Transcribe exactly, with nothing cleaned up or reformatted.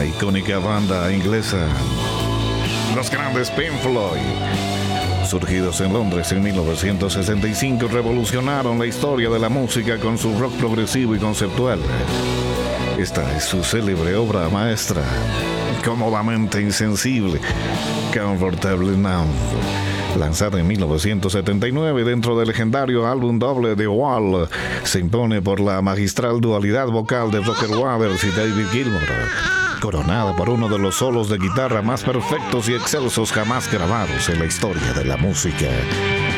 la icónica banda inglesa, los grandes Pink Floyd, surgidos en Londres en mil novecientos sesenta y cinco, revolucionaron la historia de la música con su rock progresivo y conceptual. Esta es su célebre obra maestra, Cómodamente Insensible, Comfortably Numb, lanzada en mil novecientos setenta y nueve dentro del legendario álbum doble The Wall. Se impone por la magistral dualidad vocal de Roger Waters y David Gilmour, coronada por uno de los solos de guitarra más perfectos y excelsos jamás grabados en la historia de la música.